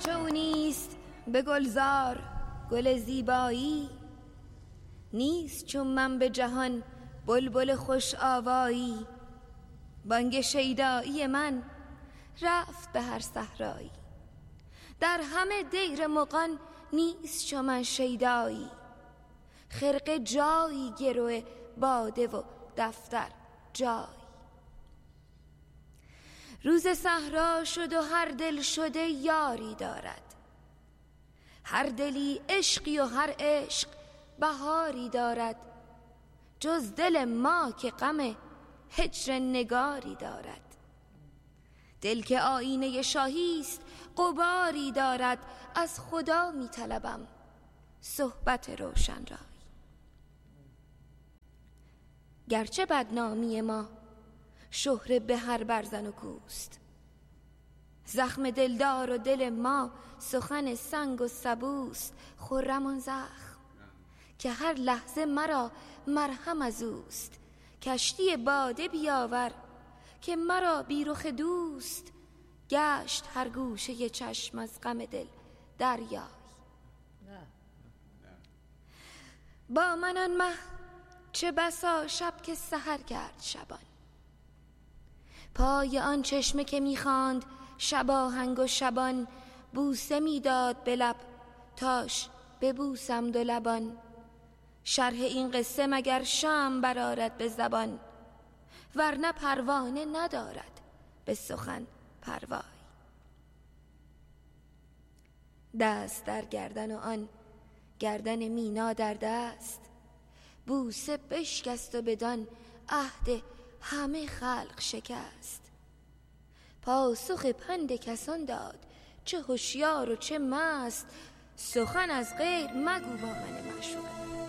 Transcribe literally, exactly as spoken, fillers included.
چو نیست به گلزار گل زیبایی، نیست چون من به جهان بلبل خوش آوایی. بانگ شیدایی من رفت به هر صحرایی، در همه دیر مغان نیست چو من شیدایی. خرقه جایی گرو باده و دفتر جای. روز صحرا شد و هر دل شده یاری دارد، هر دلی عشقی و هر عشق بهاری دارد. جز دل ما که غم هجر نگاری دارد، دل که آیینه شاهی است غباری دارد. از خدا می طلبم صحبت روشن رای، گرچه بدنامی ما شهره به هر برزن و کوست. زخم دلدار و دل ما سخن سنگ و سبوست. خرم آن زخم که هر لحظه مرا مرهم از اوست. کشتی باده بیاور که مرا بی رخ دوست. گشت هر گوشه چشم از غم دل دریای. با من آن مه چه بسا شب که سحر کرد شبان، پای آن چشمه که می‌خواند شباهنگ و شبان. بوسه میداد به لب تاش ببوسم دو لبان. شرح این قصه مگر شمع برآرد به زبان، ورنه پروانه ندارد به سخن پروای. دست در گردن و آن گردن مینا در دست، بوسه بشکست و بدان عهد همه خلق شکست. پاسخ پند کسان داد چه هوشیار و چه مست. سخن از غیر مگو با من معشوق.